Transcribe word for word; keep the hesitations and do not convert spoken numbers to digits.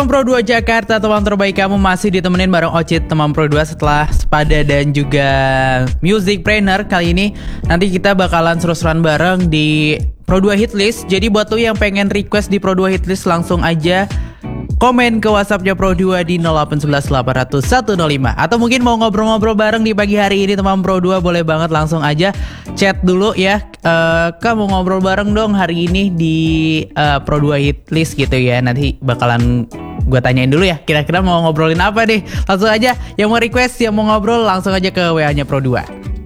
Pro dua Jakarta, teman terbaik kamu masih ditemenin bareng Ocit teman Pro dua setelah Sepada dan juga Music Brainer. Kali ini nanti kita bakalan seru-seruan bareng di Pro dua Hitlist. Jadi buat lu yang pengen request di Pro dua Hitlist, langsung aja komen ke WhatsAppnya Pro dua di nol delapan satu satu delapan nol nol satu nol lima. Atau mungkin mau ngobrol-ngobrol bareng di pagi hari ini teman Pro dua, boleh banget langsung aja chat dulu ya. uh, Kamu ngobrol bareng dong hari ini di uh, Pro dua Hitlist gitu ya. Nanti bakalan gue tanyain dulu ya, kira-kira mau ngobrolin apa nih. Langsung aja yang mau request, yang mau ngobrol, langsung aja ke W A-nya Pro dua.